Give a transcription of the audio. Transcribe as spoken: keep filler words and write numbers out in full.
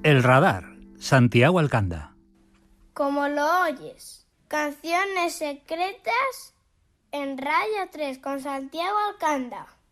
El radar, Santiago Alcanda. Como lo oyes, canciones secretas en Radio tres con Santiago Alcanda.